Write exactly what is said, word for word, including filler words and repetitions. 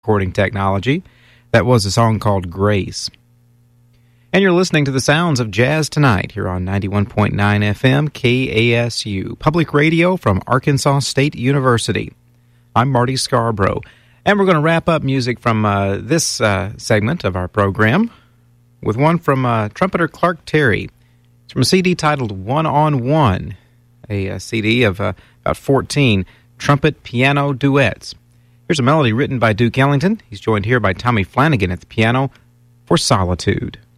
recording technology. That was a song called Grace. And you're listening to the sounds of Jazz Tonight here on ninety-one point nine F M K A S U, public radio from Arkansas State University. I'm Marty Scarborough, and we're going to wrap up music from uh, this uh, segment of our program with one from uh, trumpeter Clark Terry. It's from a C D titled One on One, a, a C D of uh, about fourteen trumpet piano duets. Here's a melody written by Duke Ellington. He's joined here by Tommy Flanagan at the piano for Solitude.